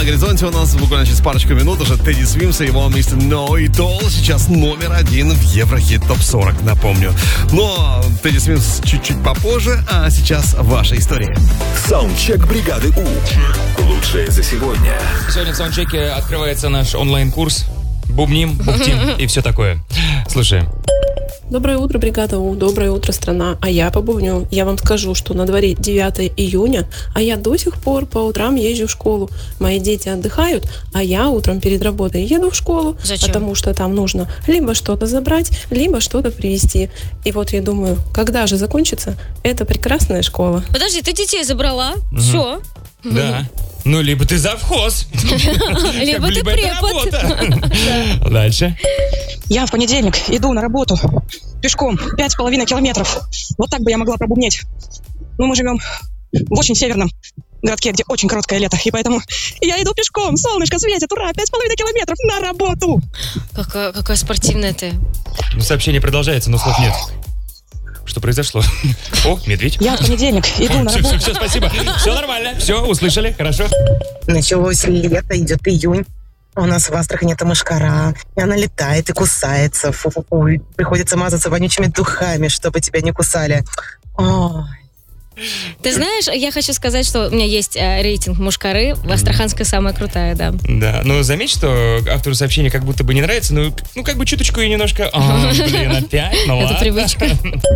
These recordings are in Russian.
на горизонте у нас буквально через парочку минут уже Тедди Свимс и его мистер No It All сейчас номер 1 в Еврохит ТОП-40, напомню. Но Тедди Свимс чуть-чуть попозже, а сейчас ваша история. Саундчек бригады У. Лучшее за сегодня. Сегодня в саундчеке открывается наш онлайн-курс. Бубним, бухтим и все такое. Слушаем. Доброе утро, бригада У, доброе утро, страна. А я побубню. Я вам скажу, что на дворе 9 июня, а я до сих пор по утрам езжу в школу. Мои дети отдыхают, а я утром перед работой еду в школу. Зачем? Потому что там нужно либо что-то забрать, либо что-то привезти. И вот я думаю, когда же закончится эта прекрасная школа? Подожди, ты детей забрала? Все. Да. Ну, либо ты завхоз. Либо ты препод. Дальше. Я в понедельник иду на работу пешком 5,5 километров. Вот так бы я могла пробубнить. Но мы живем в очень северном городке, где очень короткое лето. И поэтому я иду пешком, солнышко светит, ура, 5,5 километров на работу. Какая спортивная ты. Ну, сообщение продолжается, но слов нет. Что произошло? О, медведь. Я в понедельник иду на работу. Все, спасибо. Все нормально. Все, услышали, хорошо. Началось лето, идет июнь. У нас в Астрахани это мошкара. И она летает и кусается. Фу-фу-фу. И приходится мазаться вонючими духами, чтобы тебя не кусали. Ой. Ты знаешь, я хочу сказать, что у меня есть рейтинг мушкары. Астраханская самая крутая, да. Да, но заметь, что автору сообщения как будто бы не нравится, ну как бы чуточку и немножко... опять, ну ладно. Это привычка.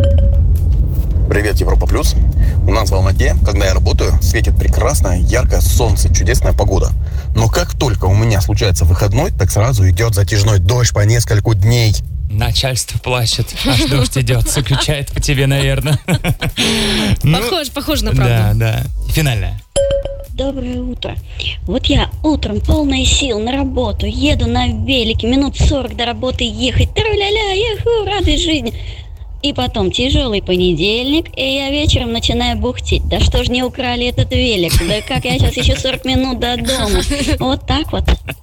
Привет, Европа Плюс. У нас в Алмате, когда я работаю, светит прекрасное, яркое солнце, чудесная погода. Но как только у меня случается выходной, так сразу идет затяжной дождь по нескольку дней. Начальство плачет, аж дождь идет, скучает по тебе, наверное. Похоже на правду. Да. Финальная. Доброе утро. Вот я утром полная сил на работу, еду на велике, минут 40 до работы ехать. Тру-ля-ля, еху, радость жизни. И потом тяжелый понедельник, и я вечером начинаю бухтеть. Да что ж не украли этот велик? Да как я сейчас еще 40 минут до дома? Вот так вот.